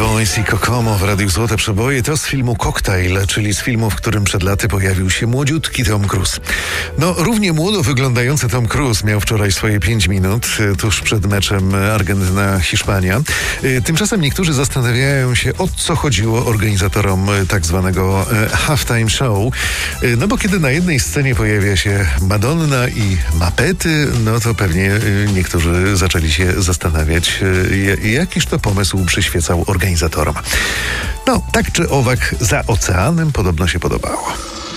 Boys i Kokomo w Radiu Złote Przeboje to z filmu Cocktail, czyli z filmu, w którym przed laty pojawił się młodziutki Tom Cruise. No, równie młodo wyglądający Tom Cruise miał wczoraj swoje 5 minut tuż przed meczem Argentyna-Hiszpania. Tymczasem niektórzy zastanawiają się, o co chodziło organizatorom tak zwanego halftime show. No bo kiedy na jednej scenie pojawia się Madonna i Mapety, no to pewnie niektórzy zaczęli się zastanawiać, jakiż to pomysł przyświecał organizatorom. No, tak czy owak, za oceanem podobno się podobało.